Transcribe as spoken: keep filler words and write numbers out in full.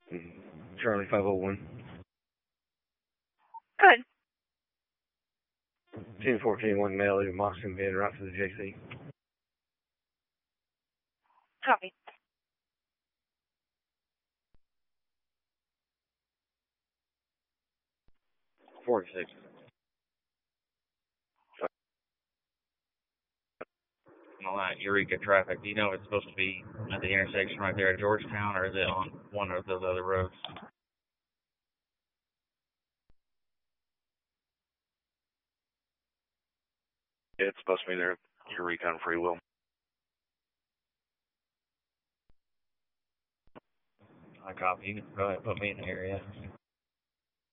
Charlie five oh one. Good. ten fourteen one male, leaving Moxon bed right for the J C. Copy. forty-six. All that Eureka traffic. Do you know if it's supposed to be at the intersection right there at Georgetown, or is it on one of those other roads? It's supposed to be there at Eureka and Free Will. I copy. You can go ahead and put me in the area.